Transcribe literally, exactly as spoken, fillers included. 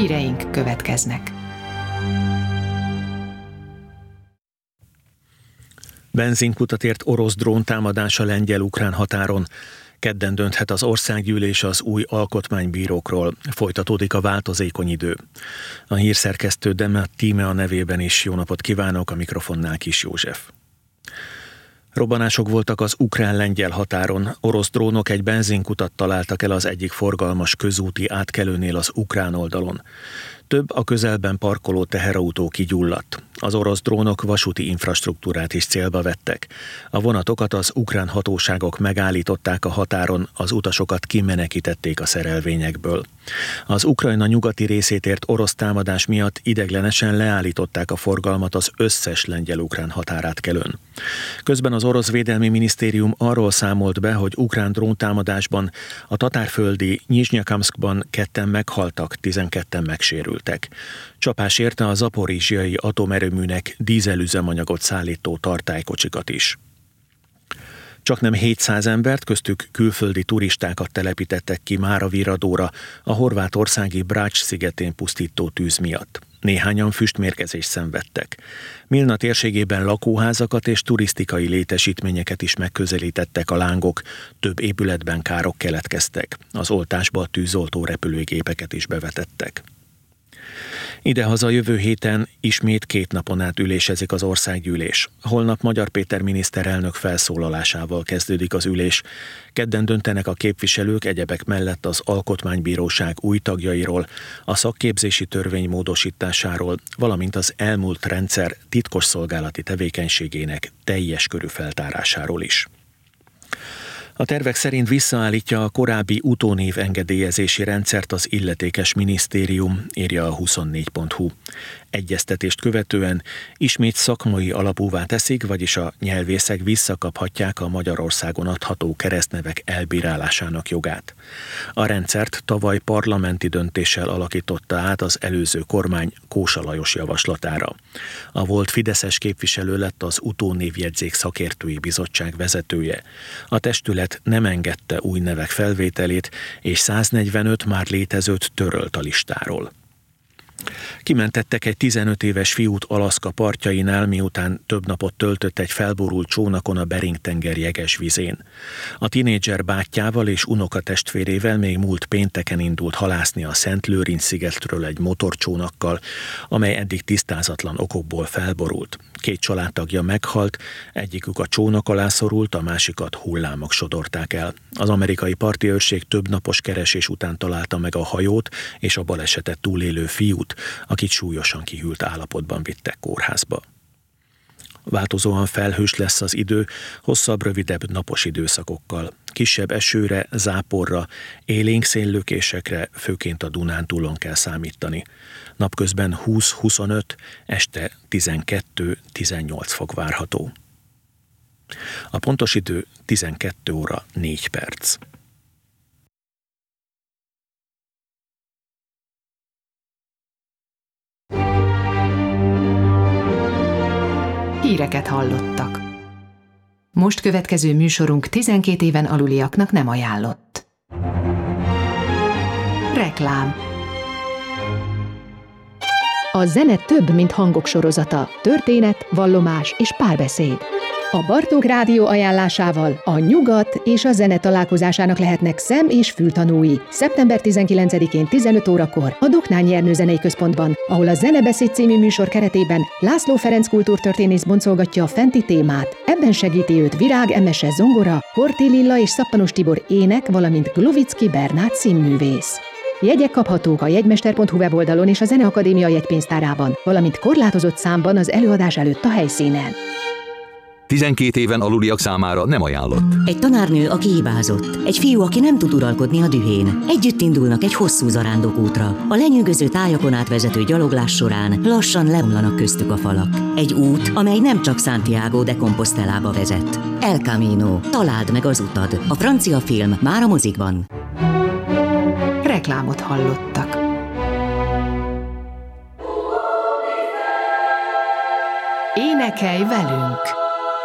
Híreink következnek. Benzinkutat ért orosz dróntámadás a lengyel-ukrán határon. Kedden dönthet az országgyűlés az új alkotmánybírókról. Folytatódik a változékony idő. A hírszerkesztő Demet Tímea nevében is jó napot kívánok, a mikrofonnál Kis József. Robbanások voltak az ukrán-lengyel határon. Orosz drónok egy benzinkutat találtak el az egyik forgalmas közúti átkelőnél az ukrán oldalon. Több a közelben parkoló teherautó kigyulladt. Az orosz drónok vasúti infrastruktúrát is célba vettek. A vonatokat az ukrán hatóságok megállították a határon, az utasokat kimenekítették a szerelvényekből. Az Ukrajna nyugati részét ért orosz támadás miatt ideiglenesen leállították a forgalmat az összes lengyel-ukrán határátkelőn. Közben az orosz védelmi minisztérium arról számolt be, hogy ukrán dróntámadásban a tatárföldi Nyizsnyakamszkban ketten meghaltak, tizenketten megsérültek. Csapás érte a zaporizsjai atomerőműnek dízelüzemanyagot szállító tartálykocsikat is. Csaknem hétszáz embert, köztük külföldi turistákat telepítettek ki Máraviradóra, a horvátországi Brač szigetén pusztító tűz miatt. Néhányan füstmérgezést szenvedtek. Milna térségében lakóházakat és turisztikai létesítményeket is megközelítettek a lángok, több épületben károk keletkeztek. Az oltásba tűzoltó repülőgépeket is bevetettek. Idehaza jövő héten ismét két napon át ülésezik az országgyűlés. Holnap Magyar Péter miniszterelnök felszólalásával kezdődik az ülés. Kedden döntenek a képviselők egyebek mellett az Alkotmánybíróság új tagjairól, a szakképzési törvény módosításáról, valamint az elmúlt rendszer titkosszolgálati tevékenységének teljes körű feltárásáról is. A tervek szerint visszaállítja a korábbi utónév engedélyezési rendszert az illetékes minisztérium, írja a huszonnégy pont hu. Egyeztetést követően ismét szakmai alapúvá teszik, vagyis a nyelvészek visszakaphatják a Magyarországon adható keresztnevek elbírálásának jogát. A rendszert tavaly parlamenti döntéssel alakította át az előző kormány Kósa Lajos javaslatára. A volt fideszes képviselő lett az utónévjegyzék szakértői bizottság vezetője. A testület nem engedte új nevek felvételét, és száznegyvenöt már létezőt törölt a listáról. Kimentettek egy tizenöt éves fiút Alaszka partjainál, miután több napot töltött egy felborult csónakon a Bering-tenger jeges vizén. A tinédzser bátyjával és unokatestvérével még múlt pénteken indult halászni a Szentlőrinc-szigetről egy motorcsónakkal, amely eddig tisztázatlan okokból felborult. Két családtagja meghalt, egyikük a csónak alá szorult, a másikat hullámok sodorták el. Az amerikai parti őrség több napos keresés után találta meg a hajót és a balesetet túlélő fiút, akit súlyosan kihűlt állapotban vittek kórházba. Változóan felhős lesz az idő, hosszabb, rövidebb napos időszakokkal. Kisebb esőre, záporra, élénk széllökésekre, főként a Dunántúlon kell számítani. Napközben húsz-huszonöt, este tizenkettő-tizennyolc fok várható. A pontos idő tizenkét óra négy perc. Híreket hallottak. Most következő műsorunk tizenkét éven aluliaknak nem ajánlott. Reklám. A zene több, mint hangok sorozata, történet, vallomás és párbeszéd. A Bartók Rádió ajánlásával a nyugat és a zene találkozásának lehetnek szem- és fültanúi. szeptember tizenkilencedikén tizenöt órakor a Doknányi Ernő Zenei Központban, ahol a Zenebeszéd című műsor keretében László Ferenc kultúrtörténész boncolgatja a fenti témát. Ebben segíti őt Virág Emese zongora, Horthy Lilla és Szappanos Tibor ének, valamint Glovicki Bernát színművész. Jegyek kaphatók a jegymester pont hu weboldalon és a Zeneakadémia jegypénztárában, valamint korlátozott számban az előadás előtt a helyszínen. tizenkét éven aluliak számára nem ajánlott. Egy tanárnő, aki hibázott. Egy fiú, aki nem tud uralkodni a dühén. Együtt indulnak egy hosszú zarándokútra. A lenyűgöző tájakon átvezető gyaloglás során lassan leomlanak köztük a falak. Egy út, amely nem csak Santiago de Compostelába vezet. El Camino. Találd meg az utad. A francia film már a mozikban. Reklámot hallottak. Énekelj velünk!